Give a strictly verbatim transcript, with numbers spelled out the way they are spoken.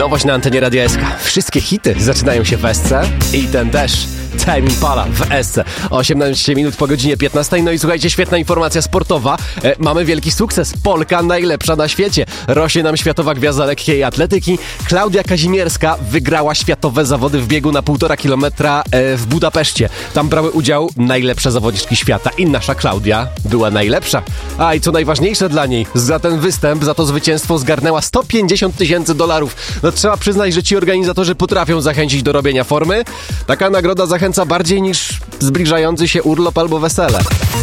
Nowość na antenie Radia S K. Wszystkie hity zaczynają się w S C i ten też. Tame Impala w S C. osiemnaście minut po godzinie piętnastej. No i słuchajcie, świetna informacja sportowa. E, mamy wielki sukces. Polka najlepsza na świecie. Rośnie nam światowa gwiazda lekkiej atletyki. Klaudia Kazimierska wygrała światowe zawody w biegu na półtora kilometra e, w Budapeszcie. Tam brały udział najlepsze zawodniczki świata i nasza Klaudia była najlepsza. A i co najważniejsze dla niej, za ten występ, za to zwycięstwo zgarnęła sto pięćdziesiąt tysięcy dolarów. No trzeba przyznać, że ci organizatorzy potrafią zachęcić do robienia formy. Taka nagroda zachęca bardziej niż zbliżający się urlop albo wesele.